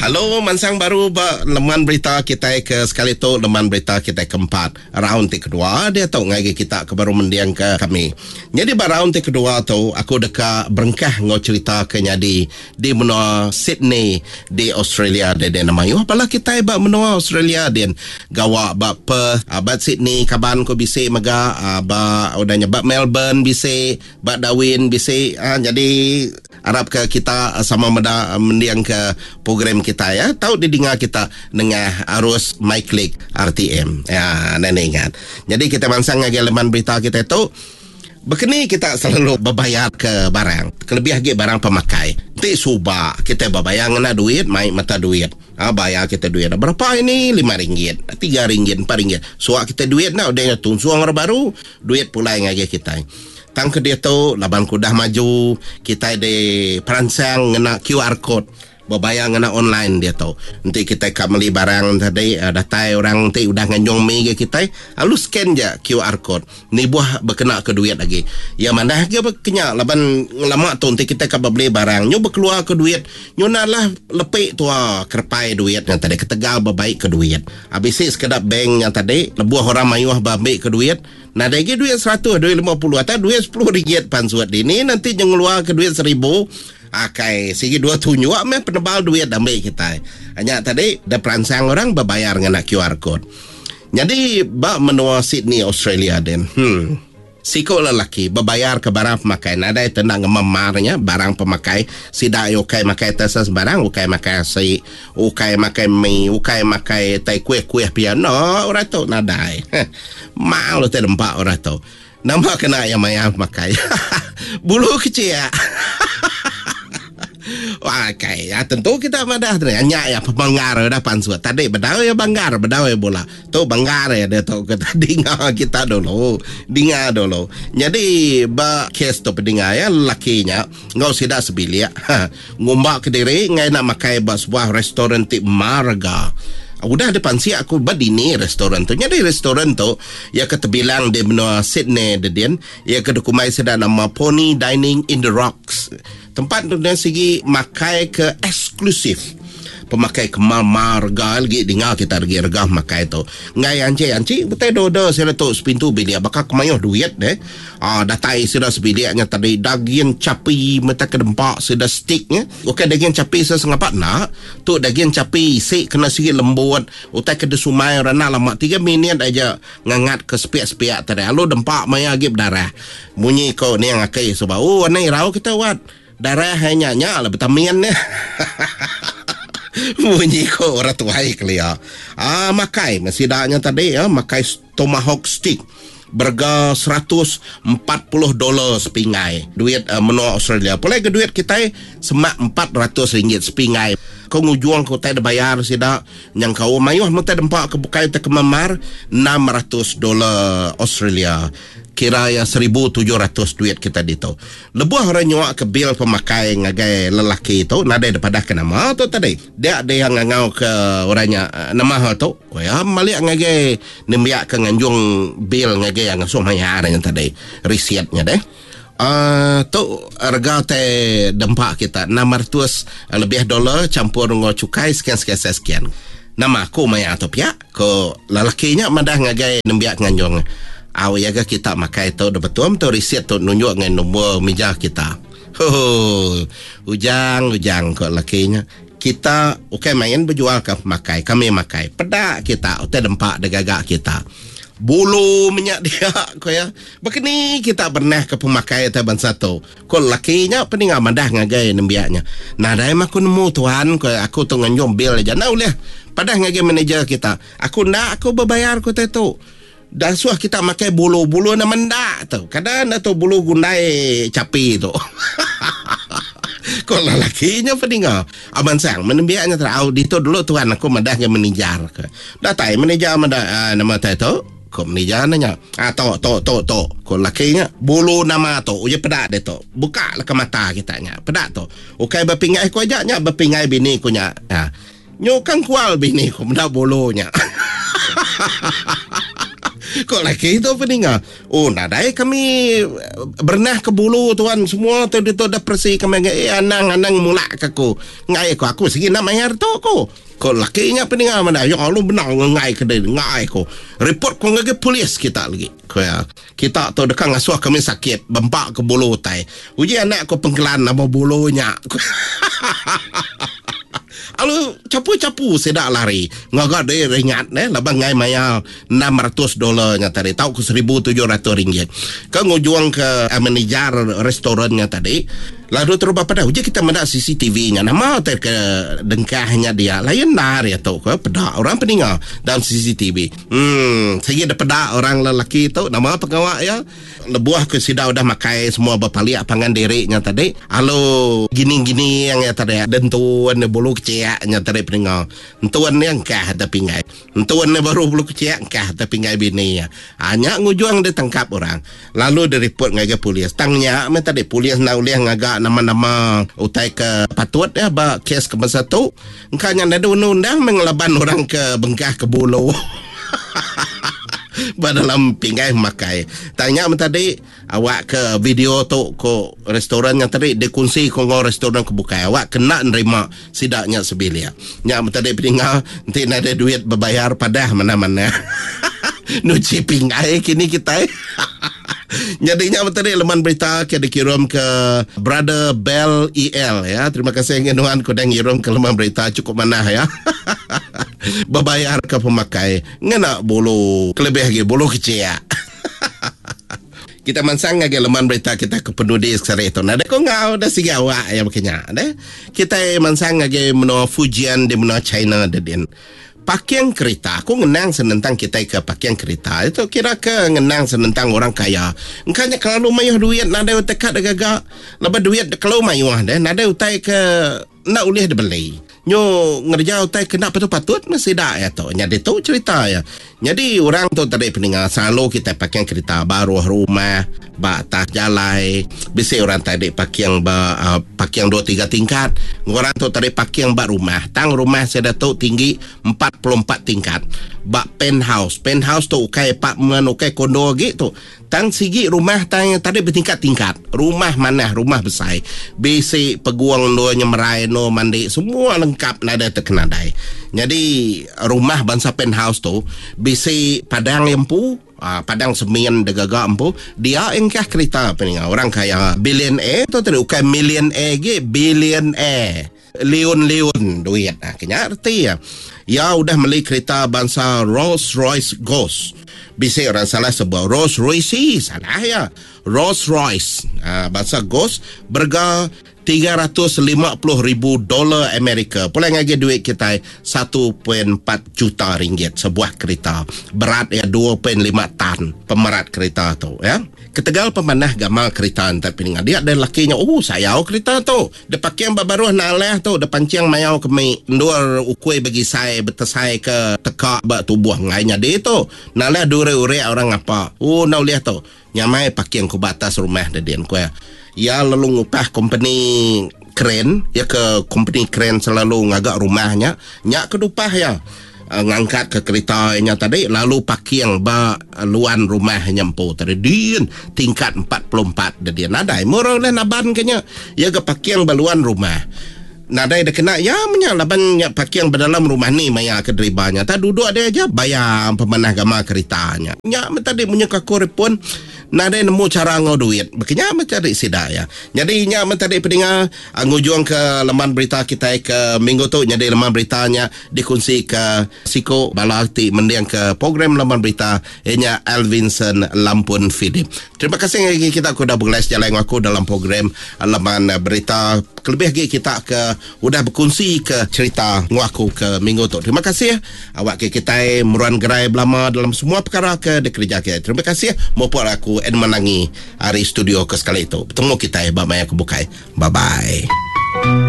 Halo, mansang baru leman berita kita ke sekali tu leman berita kita keempat. Round kedua dia tahu ngagi kita ke baru mendiang ke kami. Jadi round kedua tu aku dekat berengkah ngau cerita ke nyadi di menua Sydney di Australia de nama yo apalah kita ba menua Australia den gawa ba Perth, ba Sydney kaban ko bisi maga ba udahnya ba Melbourne bisi, ba Darwin bisi. Jadi harap ke kita sama mendiang ke program kita ya. Tahu didengar kita dengan arus MyClick RTM. Ya, dan ingat. Jadi kita mansang ngagi leman berita kita itu begini kita selalu berbayar ke barang. Kelebih lagi barang pemakai. Ti subak kita berbayar ngena duit, mai mata duit. Bayar kita duit. Berapa ini? RM5, RM3, RM4. Suak kita duit nak udah tunsuang baru, duit pula ngagi kita. Tang ke dia tu laban ku dah maju kita di perancang ngena QR code berbayar ngena online dia tu. Nanti kita beli barang tadi datai orang nanti udah nganjong mi ke kita lalu scan je QR code ni buah berkena ke duit lagi. Ya mana ke berkenya laban lama tu nanti kita beli barang nyu berkeluar ke duit nyu nalah lepik tu kerpai duit yang tadi ketegal berbaik ke duit. Habis sekedar bank yang tadi lebuah orang mayuh berbaik ke duit. Nah, ada duit 100, duit 50 atau duit RM10 pansuat ini nanti yang keluar ke duit 1,000. Akai segi dua tunjuk me penebal duit damai kita. Hanya tadi ada perancang orang berbayar dengan QR code. Jadi ba menua Sydney Australia den. Siko lelaki berbayar ke barang pemakai. Nada tendang memarnya barang pemakai. Sida ukai makai tasas barang, ukai makai si, ukai makai mi, ukai makai tai kuih-kuih piano, orang tu nada. Mau lu terdempak orang tu. Nama kena yang maya makai. Bulu kecil ya. Wah, ya tentu kita madah hanya ya pembanggar dah pansuat tadi bedau ya banggar bedau ya bola tu banggar ya dia tu kita dengar kita dulu jadi ba kes tu pendengar ya lakinya ngau sida sebilia ngombak ke diri ngai nak makai ba sebuah restoran tip marga. Udah depan si aku badini restoran tu. Jadi restoran tu ya kata bilang di benua Sydney dedian ya kedukumai sedang nama Pony Dining in the Rocks. Tempat tu dari segi makai ke eksklusif. Pemakai kemal marga lagi dengar kita lagi regah makai tu. Ngai anci betul dodo saya letak sepintu bilik bakal kemayuh duit deh. Datai sudah sebiliknya tadi daging capi mata kedempak sudah sticknya. Okey daging capi saya sengapat nak. Tu daging capi isi kena sikit lembut. Utai ke desumai rana lama 3 minit aja ngangat ke sepiak-sepiak tadi. Lalu dempak maya agib darah. Bunyi kau ni yang akai sebab ni rau kita buat. Darah hanya lah vitamin ni. Bunyi ko orang tuai kelia. Makai masih dahnya tadi ya, makai tomahawk stick. Berga $140 sepingai. Duit menua Australia. Boleh ke duit kita semak RM400 sepingai. Kau ngujuang kau tak ada bayar sida yang kau mayuh mata dempak ke bukai tak kemamar $600 Australia. Kira ya 1,700 duit kita dito. Lebuah orang nyuak ke bil pemakai ngagai lelaki itu nada daripada ke nama tu tadi. Dia ada yang ngau ke orangnya nama tu. Ya malik ngagai nembiak ke nganjung bil ngagai yang ngasuh mayar yang tadi. Resiatnya deh. Tu harga te dempak kita $600 lebih dolar campur dengan cukai sekian. Nama aku maya atau pihak ko lelakinya madah ngagai nembiak nganjung. Awayaga kita makai tu betul tu riset tu nunjuk dengan nombor meja kita. Ujang kok lakinya. Kita main berjual ke makai, kami makai. Pedak kita, utai dempak degagak kita. Bulu minyak dia ko ya. Begini kita pernah ke pemakai tu bangsa tu. Ko lakinya pening amadah ngagai nembiaknya. Nah, dah aku nemu tuan ko aku tu nganjom bil aja. Nah boleh. Padah ngagai manager kita. Aku berbayar ko tu. Dah suah kita makai bulu-bulu na mendak tu. Kadang tu bulu gundai capi tu. Kau lelakinya peninggal. Abang sang menembiaknya auditor dulu tuan aku madah ke manager ke. Datai manager nama tu. Kau manager nanya. To. Kau lakinya bulu nama tu. Uja pedak dia tu. Buka lah ke mata kita nya. Pedak tu. Ukai berpingai ku ajaknya berpingai bini ku nya. Nyokang kual bini ku mendak bulunya. Kok lagi itu peninga. Oh, nadai kami bernah ke bulu tuan semua tu dah bersih kami anang mulak aku. Ngai aku segi nak mayar tu aku. Kok lakinya peninga mana? Ya Allah benar ngai kedai ngai aku. Report ko ngage polis kita lagi. Kita tu dekat ngasuh kami sakit bempak ke bulu tai. Uji anak ko penggelan nama bulunya. Alu capu-capu sedak lari. Ngagak dia ringat labang ngai mayal $600 nya tadi. Tahu ke RM1,700. Ke ngujuang ke manajer restorannya tadi. Lalu terus pada uji kita mendak CCTV-nya. Nama ke dengkahnya dia. Lain nar ya tu ke pedak orang peninga dalam CCTV. Segi ada pedak orang lelaki tu nama pegawai ya. Lebuah ke sidau dah makai semua berpaliak pangan dirinya tadi. Halo gini-gini yang ya tadi dentuan bulu keciaknya tadi peninga. Entuan yang kah tapi ngai. Entuan baru bulu keciak kah tapi ngai bini ya. Hanya ngujuang ditangkap orang. Lalu direport ngaga polis. Tangnya tadi polis naulih ngaga nama-nama utai ke patut ya ba kes ke masa tu engkanya ada undang-undang mengelaban orang ke bengkah ke bulu dalam pinggai makai. Tanya tadi awak ke video tu ko restoran yang tadi dikunci ko restoran kebuka awak kena nerima sidaknya sebilia. Nya tadi peninggal nanti ada duit berbayar padah mana-mana. Nuci pinggai kini kita. Jadinya tadi leman berita kita dikirim ke Brother Bell EL ya. Terima kasih ngenuan ko dang ngirim ke leman berita cukup mana ya. Berbayar ke pemakai ngena bolu kelebih lagi bolu kecil. Kita mansang lagi leman berita kita ke pendudi sekarang itu. Nada ko ngau dah sigi awak ya makanya. Kita mansang lagi menua Fujian di menua China dedin. Pakaian kereta, aku ngenang senentang kita ke pakaian kereta. Itu kira ke ngenang senentang orang kaya. Engkanya kalau mayuh duit, nada utekat gagak. Lepas duit kalau mayuh deh, nada utai ke nak ulih dibeli. Nyo ngerja utai kena patut-patut masih dah ya tu. Jadi tu cerita ya. Jadi orang tu tadi peninggal selalu kita pakaian kereta baru rumah, batas jalan. Biasa orang tadi pakaian pakaian 2-3 tingkat. Orang tu tadi pakaian bak rumah. Tang rumah saya dah tahu tinggi 44 tingkat. Bak penthouse. Penthouse tu ukai apartment, ukai kondo gitu. Tang sigi rumah tang tadi bertingkat-tingkat. Rumah mana? Rumah besar. Basic peguang no nyemerai no mandi semua lengkap nada terkenadai. Jadi rumah bangsa penthouse tu basic padang lempu, padang semen degagak empu, dia engkah kereta peninga orang kaya billionaire tu tadi ukai millionaire ge billionaire. Leon duit. Kena arti ya. Ya udah beli kereta bangsa Rolls Royce Ghost. Bisa orang salah sebut Rolls Royce salah ya. Rolls Royce bangsa Ghost berga $350,000 Amerika. Pula ngagi duit kita 1.4 juta ringgit sebuah kereta. Berat ya 2.5 tan pemerat kereta tu ya. Ketegal pemanah gamal kereta antar peningan. Dia ada lakinya, sayau kereta tu. Dia pakai yang baru naleh tu. Dia pancing mayau kami. Dua ukui bagi saya, betesai ke tekak bak tubuh ngainya dia tu. Naleh dure-ure orang apa. Nak lihat tu. Nyamai pakai yang ke batas rumah dia kue. Ya lalu ngupah company keren. Ya ke company keren selalu ngagak rumahnya. Nyak kedupah ya. Ngangkat ke keretanya tadi lalu pakai yang luan rumah nyampu tadi din tingkat 44 dia nadai murah lah naban kenya ya ke pakai yang baluan rumah nadai dah kena ya menyalaban ya pakai yang berdalam rumah ni maya ke deribanya tak duduk ada aja bayar pemanah gama keretanya nya tadi punya kakor pun nadai nemu cara ngau duit makanya mencari sidak ya jadi nya tadi pendengar ngujuang ke leman berita kita ke minggu tu jadi leman beritanya dikunci ke Siko Balakti mendiang ke program leman berita nya Alvinson Lampun Fidip. Terima kasih lagi kita aku dah bergelas jalan aku dalam program leman berita lebih lagi kita ke udah berkongsi ke cerita ngaku ke minggu tu. Terima kasih awak ke kita meruan gerai belama dalam semua perkara ke dikerja kita. Terima kasih maupun aku Edman Langi hari studio ke sekali itu. Bertemu kita Bak Maya Kebukai. Bye bye.